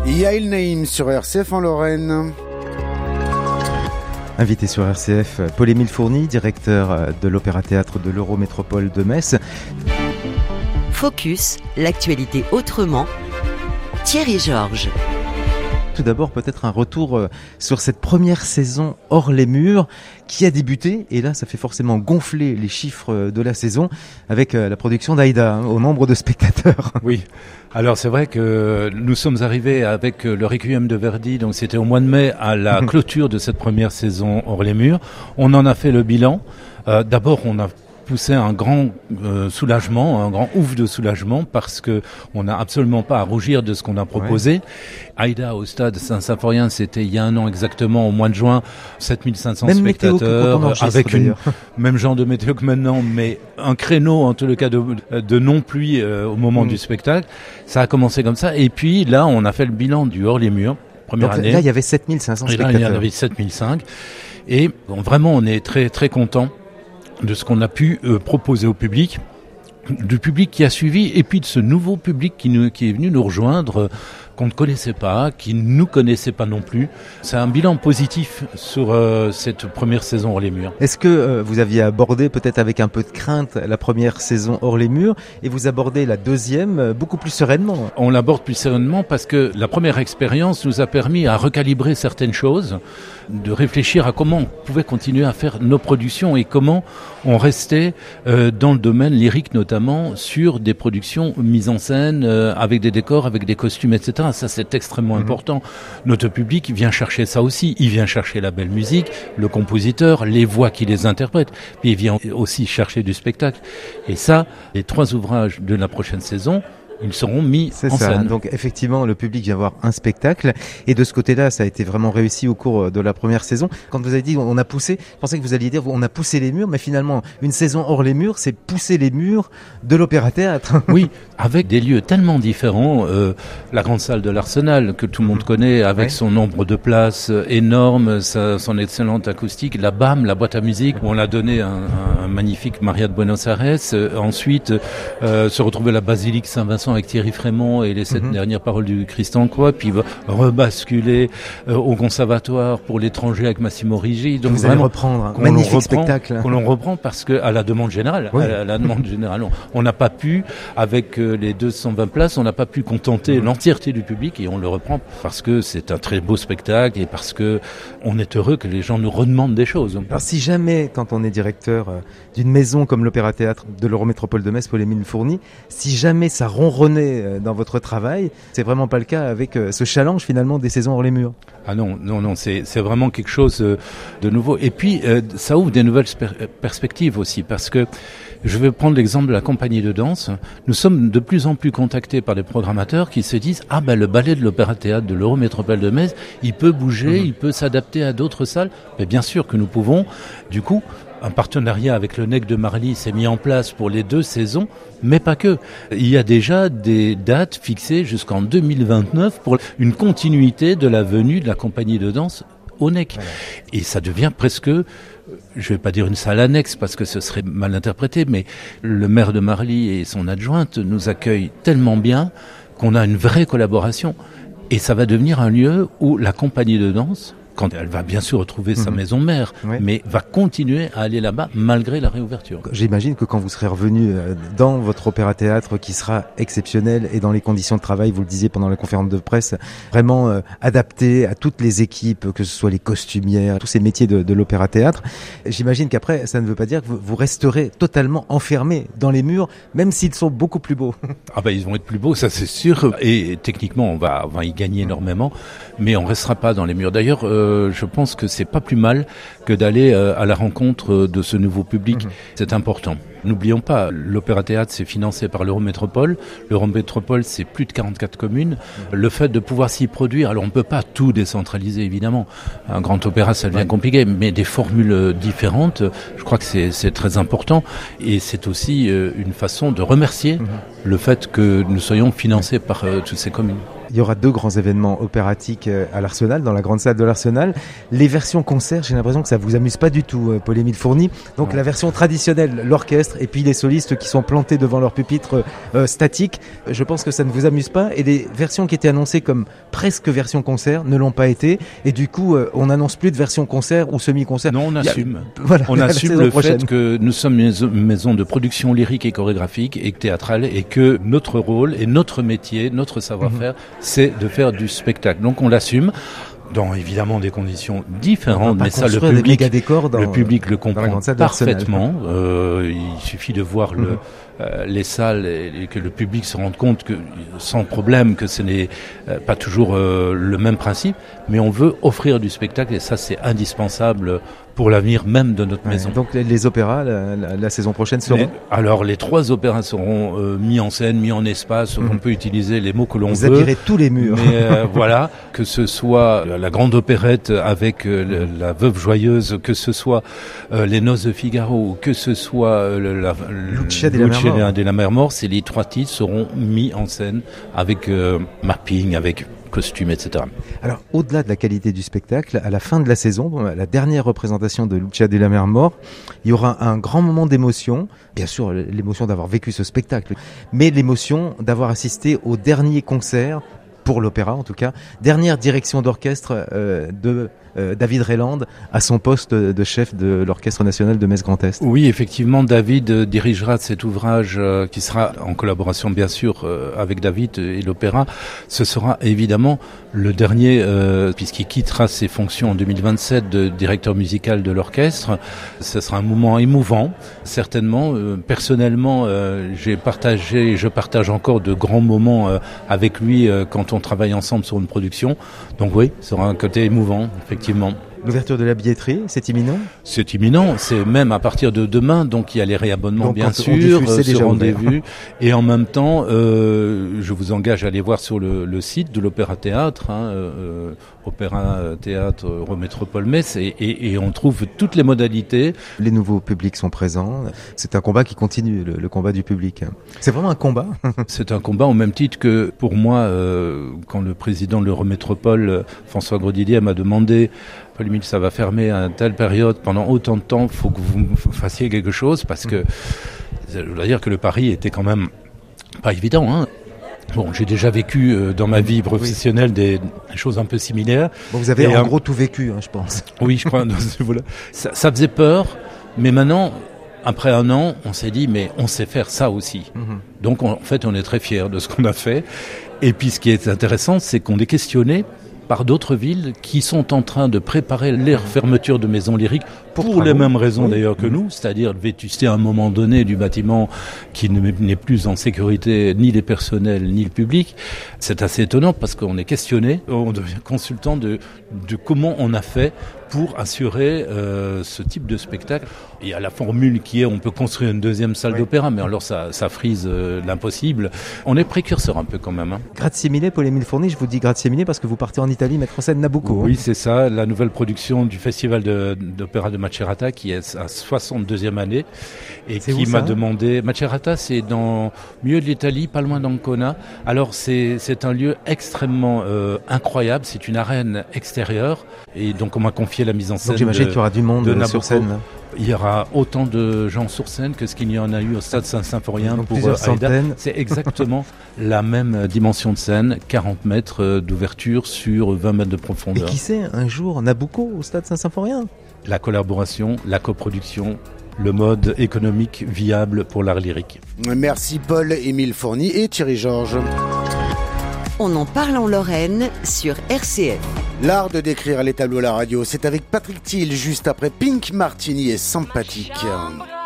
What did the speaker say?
Yael Naïm sur RCF en Lorraine. Invité sur RCF, Paul-Émile Fourny, directeur de l'Opéra-Théâtre de l'Eurométropole de Metz. Focus, l'actualité autrement. Thierry Georges. Tout d'abord, peut-être un retour sur cette première saison hors les murs qui a débuté. Et là, ça fait forcément gonfler les chiffres de la saison avec la production d'Aïda au nombre de spectateurs. Oui, alors c'est vrai que nous sommes arrivés avec le Requiem de Verdi, donc c'était au mois de mai à la clôture de cette première saison hors les murs. On en a fait le bilan. D'abord, on a poussé un grand soulagement, un grand ouf de soulagement parce que on n'a absolument pas à rougir de ce qu'on a proposé. Ouais. Aïda au stade Saint-Symphorien, c'était il y a un an exactement, au mois de juin, 7500 même spectateurs, avec une même genre de météo que maintenant, mais un créneau en tout cas de non-pluie au moment du spectacle. Ça a commencé comme ça, et puis là, on a fait le bilan du hors les murs, première année. Là, il y avait 7500 spectateurs. Et là, il y en avait 7005, et bon, vraiment, on est très très content de ce qu'on a pu proposer au public, du public qui a suivi, et puis de ce nouveau public qui est venu nous rejoindre, qu'on ne connaissait pas, qui ne nous connaissait pas non plus. C'est un bilan positif sur cette première saison hors les murs. Est-ce que vous aviez abordé peut-être avec un peu de crainte la première saison hors les murs et vous abordez la deuxième beaucoup plus sereinement? On l'aborde plus sereinement parce que la première expérience nous a permis à recalibrer certaines choses, de réfléchir à comment on pouvait continuer à faire nos productions et comment on restait dans le domaine lyrique notamment sur des productions mises en scène avec des décors, avec des costumes, etc. Ça, c'est extrêmement important. Notre public vient chercher ça aussi. Il vient chercher la belle musique, le compositeur, les voix qui les interprètent. Puis il vient aussi chercher du spectacle. Et ça, les 3 ouvrages de la prochaine saison, ils seront mis en scène. Donc effectivement, le public vient voir un spectacle. Et de ce côté-là, ça a été vraiment réussi au cours de la première saison. Quand vous avez dit on a poussé, je pensais que vous alliez dire on a poussé les murs, mais finalement, une saison hors les murs, c'est pousser les murs de l'Opéra-Théâtre. Oui, avec des lieux tellement différents. La grande salle de l'Arsenal, que tout le monde connaît, avec son nombre de places énorme, son excellente acoustique. La BAM, la boîte à musique, où on a donné un magnifique Maria de Buenos Aires. Ensuite, se retrouver à la basilique Saint-Vincent avec Thierry Frémont et les 7 dernières paroles du Christ en croix, puis rebasculer au conservatoire pour l'étranger avec Massimo Riggi. Donc vous allez reprendre un magnifique spectacle. Qu'on reprend parce que à la demande générale, à la demande générale, on n'a pas pu, avec les 220 places, on n'a pas pu contenter l'entièreté du public et on le reprend parce que c'est un très beau spectacle et parce que on est heureux que les gens nous redemandent des choses. Alors si jamais, quand on est directeur d'une maison comme l'Opéra-Théâtre de l'Eurométropole de Metz, Paul-Émile Fourny, si jamais ça ronronne dans votre travail, c'est vraiment pas le cas avec ce challenge finalement des saisons hors les murs. Ah non, c'est vraiment quelque chose de nouveau. Et puis ça ouvre des nouvelles perspectives aussi, parce que je vais prendre l'exemple de la compagnie de danse. Nous sommes de plus en plus contactés par des programmateurs qui se disent le ballet de l'Opéra-Théâtre de l'Eurométropole de Metz, il peut bouger, il peut s'adapter à d'autres salles. Mais bien sûr que nous pouvons. Du coup, un partenariat avec le NEC de Marly s'est mis en place pour les 2 saisons, mais pas que. Il y a déjà des dates fixées jusqu'en 2029 pour une continuité de la venue de la compagnie de danse au NEC. Voilà. Et ça devient presque, je vais pas dire une salle annexe parce que ce serait mal interprété, mais le maire de Marly et son adjointe nous accueillent tellement bien qu'on a une vraie collaboration. Et ça va devenir un lieu où la compagnie de danse, quand elle va bien sûr retrouver sa maison mère, mais va continuer à aller là-bas malgré la réouverture. J'imagine que quand vous serez revenu dans votre opéra-théâtre qui sera exceptionnel et dans les conditions de travail, vous le disiez pendant la conférence de presse, vraiment adapté à toutes les équipes, que ce soit les costumières, tous ces métiers de l'opéra-théâtre, j'imagine qu'après, ça ne veut pas dire que vous resterez totalement enfermé dans les murs, même s'ils sont beaucoup plus beaux. Ils vont être plus beaux, ça c'est sûr, et techniquement on va y gagner énormément, mais on restera pas dans les murs. D'ailleurs, je pense que c'est pas plus mal que d'aller à la rencontre de ce nouveau public. C'est important. N'oublions pas, l'Opéra-Théâtre, c'est financé par l'Eurométropole. L'Eurométropole, c'est plus de 44 communes. Le fait de pouvoir s'y produire, alors on ne peut pas tout décentraliser, évidemment. Un grand opéra, ça devient compliqué, mais des formules différentes, je crois que c'est très important. Et c'est aussi une façon de remercier le fait que nous soyons financés par toutes ces communes. Il y aura 2 grands événements opératiques à l'Arsenal, dans la grande salle de l'Arsenal. Les versions concerts, j'ai l'impression que ça vous amuse pas du tout, Paul-Émile Fourny. Donc la version traditionnelle, l'orchestre et puis les solistes qui sont plantés devant leur pupitre statique, je pense que ça ne vous amuse pas. Et les versions qui étaient annoncées comme presque version concert ne l'ont pas été. Et du coup, on n'annonce plus de version concert ou semi-concert. Non, on assume. Voilà, on assume le prochaine. fait que nous sommes une maison de production lyrique et chorégraphique et théâtrale et que notre rôle et notre métier, notre savoir-faire, c'est de faire du spectacle. Donc on l'assume dans évidemment des conditions différentes, mais ça le public le comprend parfaitement. Il suffit de voir les salles et que le public se rende compte que sans problème que ce n'est pas toujours le même principe, mais on veut offrir du spectacle et ça c'est indispensable pour l'avenir même de notre maison. Donc les opéras, la saison prochaine seront... Alors les 3 opéras seront mis en scène, mis en espace, on peut utiliser les mots que l'on veut. Vous habillerez tous les murs. Mais voilà, que ce soit la grande opérette avec la Veuve Joyeuse, que ce soit les Noces de Figaro, que ce soit Lucia de la Mer Morte, les 3 titres seront mis en scène avec mapping, avec costumes, etc. Alors, au-delà de la qualité du spectacle, à la fin de la saison, la dernière représentation de Lucia de la Mer Morte, il y aura un grand moment d'émotion. Bien sûr, l'émotion d'avoir vécu ce spectacle, mais l'émotion d'avoir assisté au dernier concert, pour l'opéra en tout cas, dernière direction d'orchestre de David Rayland à son poste de chef de l'Orchestre National de Metz Grand Est. Oui, effectivement, David dirigera cet ouvrage qui sera en collaboration bien sûr avec David et l'opéra. Ce sera évidemment le dernier, puisqu'il quittera ses fonctions en 2027 de directeur musical de l'orchestre. Ce sera un moment émouvant, certainement. Personnellement, je partage encore de grands moments avec lui quand on travaille ensemble sur une production. Donc oui, ce sera un côté émouvant, effectivement. L'ouverture de la billetterie, c'est imminent ? C'est imminent, c'est même à partir de demain, donc il y a les réabonnements donc, bien sûr, ce rendez-vous. Et en même temps, je vous engage à aller voir sur le site de l'Opéra Théâtre, Opéra Théâtre Eurométropole Metz, et on trouve toutes les modalités. Les nouveaux publics sont présents, c'est un combat qui continue, le combat du public. C'est vraiment un combat. C'est un combat au même titre que pour moi, quand le président de l'Eurométropole, François Grosdidier, m'a demandé Paul-Émile, ça va fermer à une telle période, pendant autant de temps, il faut que vous fassiez quelque chose, parce que je dois dire que le pari était quand même pas évident. Hein. Bon, j'ai déjà vécu dans ma vie professionnelle des choses un peu similaires. Bon, vous avez en gros tout vécu, je pense. Oui, je crois. Voilà. Ça faisait peur, mais maintenant, après 1 an, on s'est dit, mais on sait faire ça aussi. Donc, en fait, on est très fiers de ce qu'on a fait. Et puis, ce qui est intéressant, c'est qu'on est questionné par d'autres villes qui sont en train de préparer leur fermeture de maisons lyriques pour les mêmes raisons d'ailleurs que nous, c'est-à-dire le vétusté à un moment donné du bâtiment qui n'est plus en sécurité ni les personnels ni le public. C'est assez étonnant parce qu'on est questionné, on devient consultant de comment on a fait pour assurer ce type de spectacle. Il y a la formule qui est on peut construire une 2e salle d'opéra, mais alors ça frise l'impossible. On est précurseur un peu quand même. Grazie mille, Paul-Émile Fourny, je vous dis grazie mille parce que vous partez en Italie mettre en scène Nabucco. Oui, c'est ça, la nouvelle production du festival d'opéra de Macerata qui est à 62e année et qui m'a demandé... Macerata, c'est dans le milieu de l'Italie, pas loin d'Ancona. Alors c'est un lieu extrêmement incroyable, c'est une arène extérieure et donc on m'a confié la mise en scène. Donc j'imagine qu'il y aura du monde sur scène. Là. Il y aura autant de gens sur scène que ce qu'il y en a eu au Stade Saint-Symphorien pour Aïda. C'est exactement la même dimension de scène, 40 mètres d'ouverture sur 20 mètres de profondeur. Et qui sait, un jour, Nabucco au Stade Saint-Symphorien ? La collaboration, la coproduction, le mode économique viable pour l'art lyrique. Merci Paul-Émile Fourny et Thierry Georges. On en parle en Lorraine sur RCF. L'art de décrire les tableaux à la radio, c'est avec Patrick Thiel juste après Pink Martini et Sympathique.